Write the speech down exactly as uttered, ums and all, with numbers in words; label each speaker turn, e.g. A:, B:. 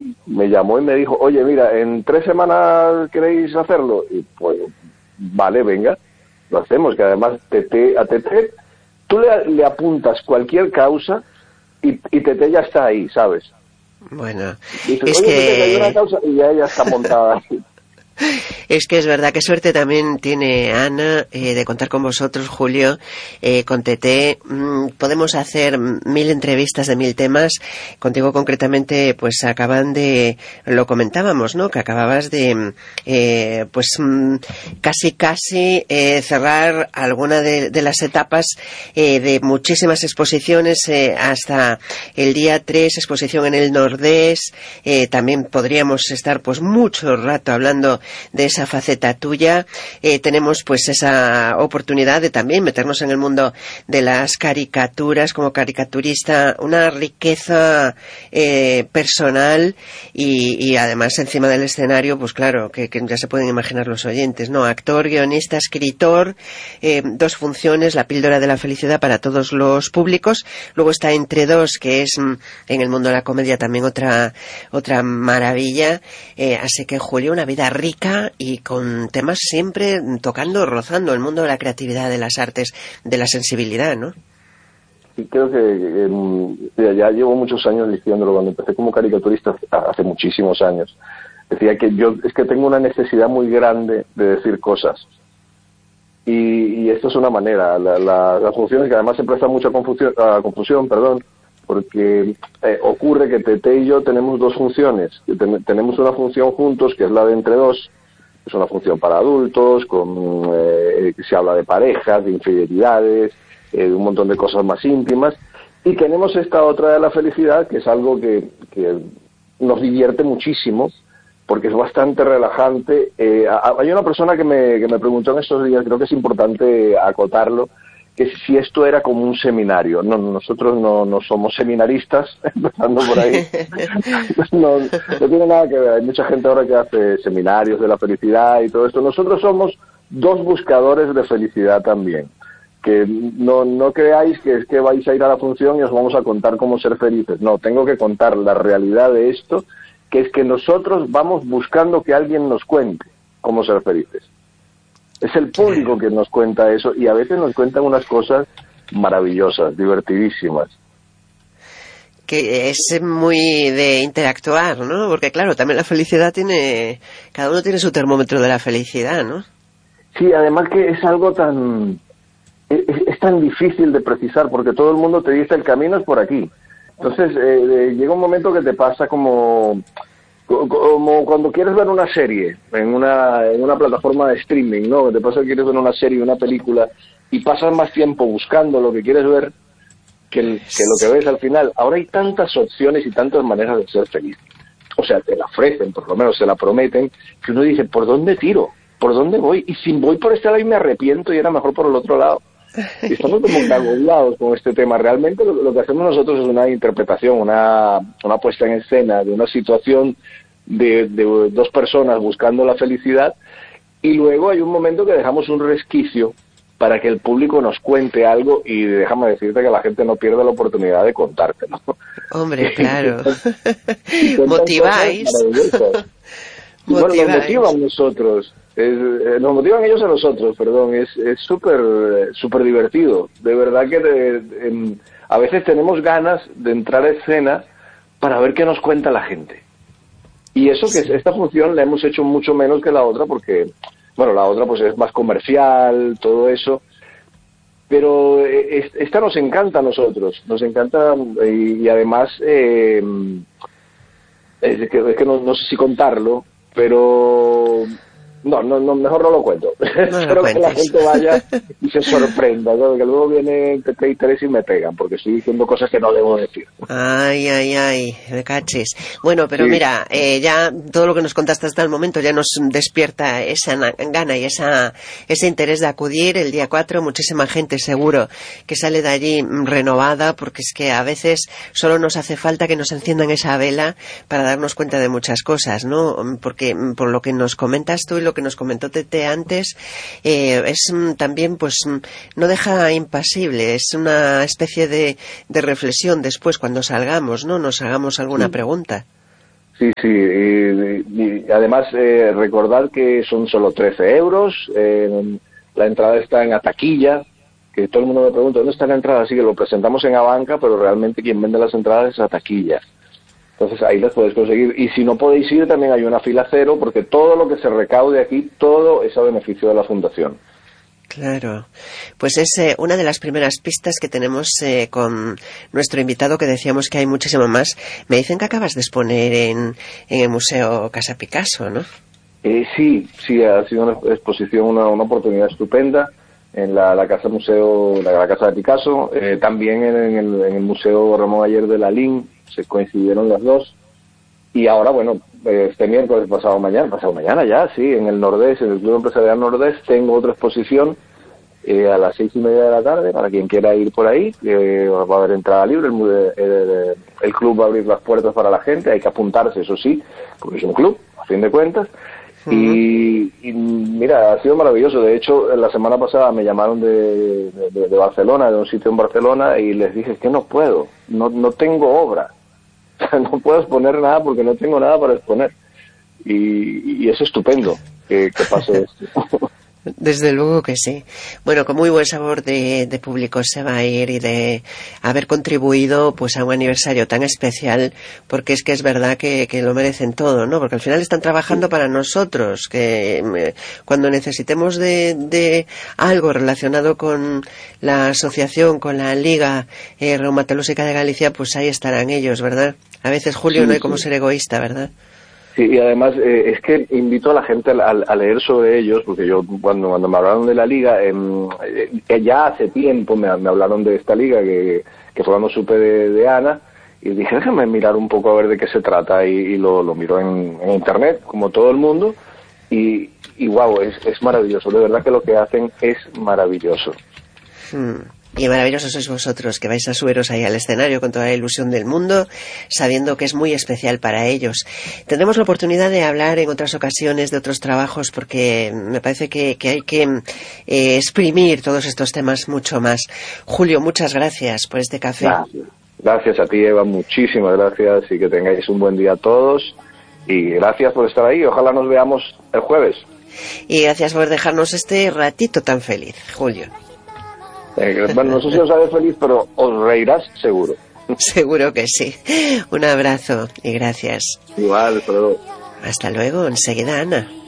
A: me llamó y me dijo, oye, mira, en tres semanas queréis hacerlo, y pues, vale, venga, lo hacemos, que además Tete, a Tete, tú le, le apuntas cualquier causa y, y Tete ya está ahí, ¿sabes?
B: Bueno,
A: dices,
B: es
A: oye,
B: que...
A: Tete, que hay una causa, y ya ella está montada así.
B: Es que es verdad, qué suerte también tiene Ana eh, de contar con vosotros, Julio, eh, con Tete. Mm, podemos hacer mil entrevistas de mil temas. Contigo concretamente, pues acaban de, lo comentábamos, ¿no? Que acababas de, eh, pues mm, casi casi eh, cerrar alguna de, de las etapas eh, de muchísimas exposiciones eh, hasta el día tres, exposición en el Nordés. Eh, también podríamos estar pues mucho rato hablando de esa faceta tuya. Eh, tenemos pues esa oportunidad de también meternos en el mundo de las caricaturas como caricaturista, una riqueza eh, personal y, y además encima del escenario, pues claro, que, que ya se pueden imaginar los oyentes, ¿no? Actor, guionista, escritor, eh, dos funciones, la píldora de la felicidad para todos los públicos. Luego está Entre Dos, que es mm, en el mundo de la comedia también otra otra maravilla. Eh, así que, Julio, una vida rica y con temas siempre tocando, rozando el mundo de la creatividad, de las artes, de la sensibilidad, ¿no?
A: Sí, creo que eh, ya llevo muchos años diciéndolo. Cuando empecé como caricaturista hace muchísimos años, decía que yo es que tengo una necesidad muy grande de decir cosas. Y, y esto es una manera. La, la, las funciones, que además se presta mucha confusión, uh, confusión, perdón, porque eh, ocurre que Tete y yo tenemos dos funciones. Ten, tenemos una función juntos, que es la de Entre Dos, es una función para adultos, con eh, que se habla de parejas, de infidelidades, eh, de un montón de cosas más íntimas, y tenemos esta otra de la felicidad, que es algo que, que nos divierte muchísimo, porque es bastante relajante. Eh, hay una persona que me, que me preguntó en estos días, creo que es importante acotarlo, que si esto era como un seminario. No, nosotros no, no somos seminaristas, empezando por ahí. No, no tiene nada que ver. Hay mucha gente ahora que hace seminarios de la felicidad y todo esto. Nosotros somos dos buscadores de felicidad también. Que no, no creáis que es que vais a ir a la función y os vamos a contar cómo ser felices. No, tengo que contar la realidad de esto, que es que nosotros vamos buscando que alguien nos cuente cómo ser felices. Es el público que nos cuenta eso, y a veces nos cuentan unas cosas maravillosas, divertidísimas.
B: Que es muy de interactuar, ¿no? Porque claro, también la felicidad tiene... Cada uno tiene su termómetro de la felicidad, ¿no?
A: Sí, además que es algo tan... Es, es tan difícil de precisar, porque todo el mundo te dice el camino es por aquí. Entonces, eh, llega un momento que te pasa como... como cuando quieres ver una serie en una en una plataforma de streaming, ¿no? Te pasa que quieres ver una serie, una película, y pasas más tiempo buscando lo que quieres ver que, el, que lo que ves al final. Ahora hay tantas opciones y tantas maneras de ser feliz. O sea, te la ofrecen, por lo menos se la prometen, que uno dice, ¿por dónde tiro? ¿Por dónde voy? Y si voy por este lado y me arrepiento y era mejor por el otro lado. Y estamos como agobiados con este tema. Realmente lo, lo que hacemos nosotros es una interpretación, una, una puesta en escena de una situación de, de dos personas buscando la felicidad, y luego hay un momento que dejamos un resquicio para que el público nos cuente algo, y déjame decirte que la gente no pierde la oportunidad de contártelo.
B: Hombre, claro. Motiváis.
A: Y bueno, nos motivan nosotros. Es, eh, nos motivan ellos a nosotros, perdón. Es es súper súper divertido. De verdad que de, de, a veces tenemos ganas de entrar a escena para ver qué nos cuenta la gente. Y eso, que esta función la hemos hecho mucho menos que la otra, porque, bueno, la otra pues es más comercial, todo eso. Pero eh, esta nos encanta a nosotros. Nos encanta, y, y además, eh, es que, es que no, no sé si contarlo, pero no, no, no, mejor no lo cuento. No Espero que la gente vaya y se sorprenda, ¿no? Que luego vienen Tete y Teresa y me pegan, porque estoy diciendo cosas que no debo decir.
B: Ay, ay, ay, me caches. Bueno, pero sí. Mira, eh, ya todo lo que nos contaste hasta el momento ya nos despierta esa gana y esa ese interés de acudir el día cuatro. Muchísima gente seguro que sale de allí renovada, porque es que a veces solo nos hace falta que nos enciendan esa vela para darnos cuenta de muchas cosas, ¿no? Porque por lo que nos comentas tú y lo que nos comentó Tete antes, eh, es también, pues, no deja impasible, es una especie de, de reflexión después cuando salgamos, ¿no? Nos hagamos alguna
A: sí.
B: pregunta.
A: Sí, sí, y, y además eh, recordar que son solo trece euros, eh, la entrada está en la taquilla, que todo el mundo me pregunta, ¿dónde está la entrada? Así que lo presentamos en Abanca, pero realmente quien vende las entradas es la taquilla. Entonces ahí las podéis conseguir, y si no podéis ir también hay una fila cero, porque todo lo que se recaude aquí, todo es a beneficio de la Fundación.
B: Claro, pues es eh, una de las primeras pistas que tenemos eh, con nuestro invitado, que decíamos que hay muchísimo más. Me dicen que acabas de exponer en, en el Museo Casa Picasso, ¿no?
A: Eh, sí, sí, ha sido una exposición, una, una oportunidad estupenda en la, la Casa Museo, la, la Casa de Picasso, eh, también en, en, el, en el Museo Ramón Ayer de Lalín, se coincidieron las dos. Y ahora, bueno, este miércoles, pasado mañana, pasado mañana ya, sí, en el Nordés, en el Club Empresarial Nordés, tengo otra exposición eh, a las seis y media de la tarde, para quien quiera ir por ahí, eh, va a haber entrada libre, el, el, el club va a abrir las puertas para la gente, hay que apuntarse, eso sí, porque es un club, a fin de cuentas. Uh-huh. y, y mira, ha sido maravilloso. De hecho, la semana pasada me llamaron de, de, de Barcelona, de un sitio en Barcelona, y les dije que no puedo, no, no tengo obra. No puedo exponer nada porque no tengo nada para exponer. Y, y es estupendo que, que pase esto.
B: Desde luego que sí. Bueno, con muy buen sabor de, de público se va a ir, y de haber contribuido pues a un aniversario tan especial, porque es que es verdad que, que lo merecen todo, ¿no? Porque al final están trabajando para nosotros, que eh, cuando necesitemos de, de algo relacionado con la asociación, con la Liga eh, Reumatológica de Galicia, pues ahí estarán ellos, ¿verdad? A veces, Julio, sí, no hay como sí. ser egoísta, ¿verdad?
A: Sí, y además eh, es que invito a la gente a, a leer sobre ellos, porque yo cuando cuando me hablaron de la liga, eh, eh, ya hace tiempo me, me hablaron de esta liga, que, que fue cuando supe de, de Ana, y dije, déjame mirar un poco a ver de qué se trata, y, y lo, lo miro en, en internet, como todo el mundo, y, y wow, es, es maravilloso, de verdad que lo que hacen es maravilloso.
B: Hmm. Y maravillosos sois vosotros, que vais a subiros ahí al escenario con toda la ilusión del mundo, sabiendo que es muy especial para ellos. Tendremos la oportunidad de hablar en otras ocasiones de otros trabajos, porque me parece que, que hay que eh, exprimir todos estos temas mucho más. Julio, muchas gracias por este café.
A: Gracias, gracias a ti, Eva, muchísimas gracias, y que tengáis un buen día a todos. Y gracias por estar ahí, ojalá nos veamos el jueves.
B: Y gracias por dejarnos este ratito tan feliz, Julio.
A: Eh, bueno, no sé si os haré feliz, pero os reirás seguro.
B: Seguro que sí. Un abrazo y gracias.
A: Igual, hasta luego.
B: Hasta luego, enseguida Ana.